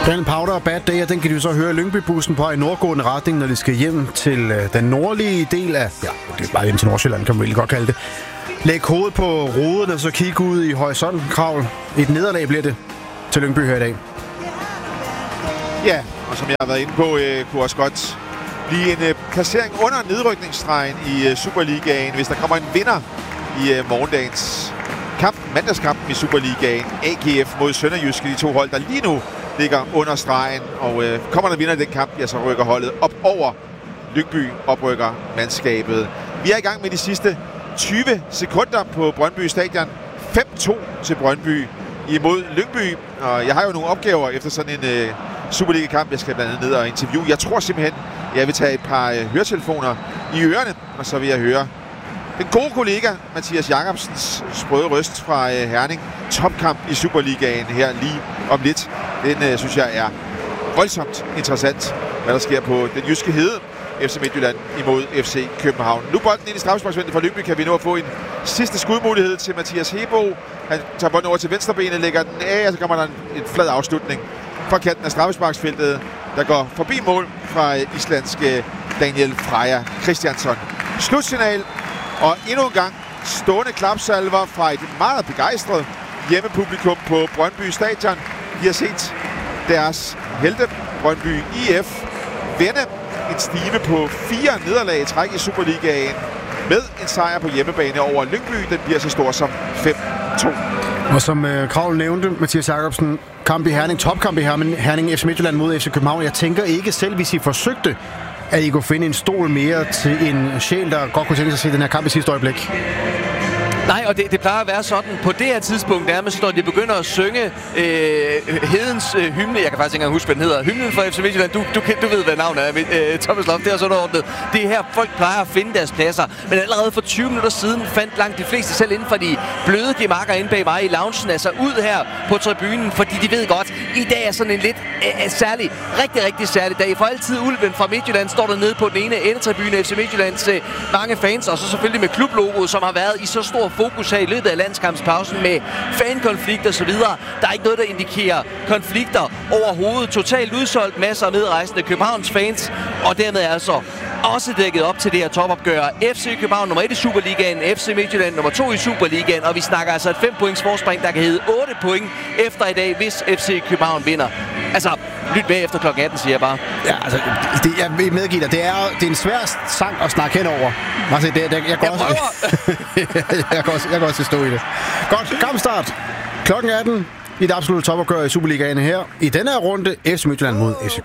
Den Powder og Bad Day, den kan de så høre Lyngby-bussen på i nordgående retning, når de skal hjem til den nordlige del af... Ja, det er bare hjem til Nordsjælland, kan man vel godt kalde det. Læg hovedet på roden og så kigge ud i horisonten, Kravl. Et nederlag bliver det til Lyngby her i dag. Ja, og som jeg har været inde på, kunne også godt blive en placering under nedrykningsstregen i Superligaen, hvis der kommer en vinder i morgendagens kamp, mandagskampen i Superligaen. AGF mod Sønderjyske, de to hold, der lige nu ligger under stregen, og kommer der vinder i den kamp, ja, så rykker holdet op over Lyngby, oprykker mandskabet. Vi er i gang med de sidste 20 sekunder på Brøndby Stadion. 5-2 til Brøndby imod Lyngby, og jeg har jo nogle opgaver efter sådan en Superliga-kamp. Jeg skal blandt andet ned og interviewe. Jeg tror simpelthen, jeg vil tage et par høretelefoner i ørerne, og så vil jeg høre den gode kollega Mathias Jacobsens sprøde røst fra Herning. Topkamp i Superligaen her lige om lidt. Den synes jeg er voldsomt interessant, hvad der sker på den jyske hede. FC Midtjylland imod FC København. Nu bolden ind i straffesparksfeltet for Lyngby. Kan vi nå at få en sidste skudmulighed til Mathias Hebo. Han tager bolden over til venstrebenet, lægger den af, og så kommer der en flad afslutning fra kanten af straffesparksfeltet, der går forbi mål fra islandske Daniel Freja Christiansson. Slutsignal, og endnu en gang stående klapsalver fra et meget begejstret hjemmepublikum på Brøndby Stadion. Vi har set deres helte, Brøndby IF, vende en stime på 4 nederlag i træk i Superligaen med en sejr på hjemmebane over Lyngby. Den bliver så stor som 5-2. Og som Kravl nævnte, Mathias Jacobsen, kamp i Herning, topkamp i Herning, FC Midtjylland mod FC København. Jeg tænker ikke selv, hvis I forsøgte, at I kunne finde en stol mere til en sjæl, der godt kunne tænke sig at se den her kamp i sidste øjeblik. Nej, og det plejer at være sådan på det her tidspunkt, nærmest når de begynder at synge hedens hymne. Jeg kan faktisk ikke engang huske, hvad den hedder. Hymnen for FC Midtjylland. Du ved, hvad navnet er. Thomas Loft, det er sådan ordnet. Det er her, folk plejer at finde deres pladser. Men allerede for 20 minutter siden fandt langt de fleste selv inden for de bløde gemakker inde bag mig i loungen, altså ud her på tribunen, fordi de ved godt, i dag er sådan en lidt særlig, rigtig særlig dag. For altid Ulven fra Midtjylland står der nede på den ene endetribune. FC Midtjyllands mange fans, og så selvfølgelig med klublogoet, som har været i så stor fokus her i løbet af landskampspausen med fankonflikter og så videre. Der er ikke noget, der indikerer konflikter overhovedet. Totalt udsolgt, masser af medrejsende Københavns fans, og dermed er altså også dækket op til det her topopgør. FC København nummer 1 i Superligaen, FC Midtjylland nummer 2 i Superligaen, og vi snakker altså et 5 points forspring, der kan hedde 8 point efter i dag, hvis FC København vinder. Altså, lyt med efter klokken 18, siger jeg bare. Ja, altså, jeg vil medgive dig. Det er en svær sang at snakke henover. Altså, jeg kan også stå i det. Godt, kampstart. Klokken 18 i det absolutte topopgør i Superligaen her. I denne her runde, FC Midtjylland mod FC